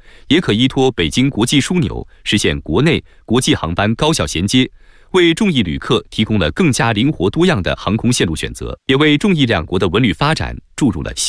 也可依托北京国际枢纽，实现国内、国际航班高效衔接，为众议旅客提供了更加灵活多样的航空线路选择，也为众议两国的文旅发展注入了